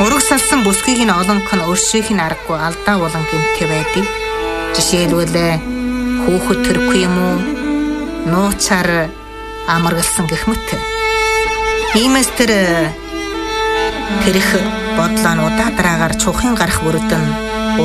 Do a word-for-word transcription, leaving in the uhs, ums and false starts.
Ураг салсан бүсгийг нь олонх нь өршөөх нь аргагүй алдаа болон гэмтээ байдаг. Жишээлбэл хүүхэд төрөхгүй юм уу? Нууцаар амаргалсан гэх мэт. Иймээс тэр тэрх бодлоо нь удаа дараагаар чухын гарах бүрдэн